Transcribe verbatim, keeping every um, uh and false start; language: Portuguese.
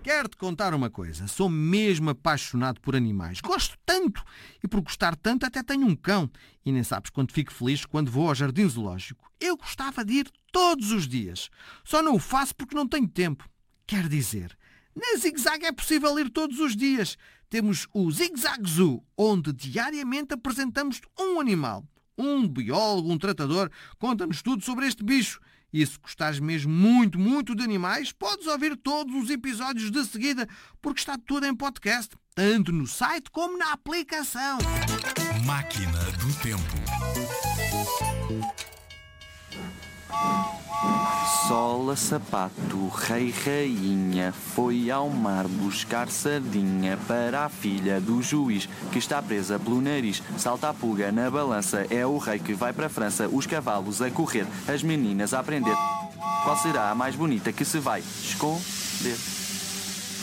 Quero-te contar uma coisa. Sou mesmo apaixonado por animais. Gosto tanto. E por gostar tanto até tenho um cão. E nem sabes quanto fico feliz quando vou ao jardim zoológico. Eu gostava de ir todos os dias. Só não o faço porque não tenho tempo. Quer dizer, na Zig Zag é possível ir todos os dias. Temos o Zig Zag Zoo, onde diariamente apresentamos um animal. Um biólogo, um tratador, conta-nos tudo sobre este bicho. E se gostares mesmo muito, muito de animais, podes ouvir todos os episódios de seguida, porque está tudo em podcast, tanto no site como na aplicação. Máquina do Tempo. Sola, sapato, rei, rainha, foi ao mar buscar sardinha para a filha do juiz, que está presa pelo nariz. Salta a pulga na balança, é o rei que vai para a França, os cavalos a correr, as meninas a aprender. Qual será a mais bonita que se vai esconder?